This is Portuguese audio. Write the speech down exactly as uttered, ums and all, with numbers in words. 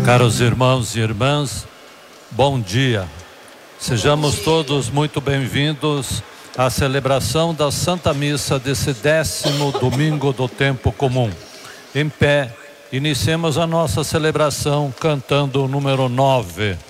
Caros irmãos e irmãs, bom dia. Sejamos todos muito bem-vindos à celebração da Santa Missa desse décimo domingo do tempo comum. Em pé, iniciemos a nossa celebração cantando o número nove.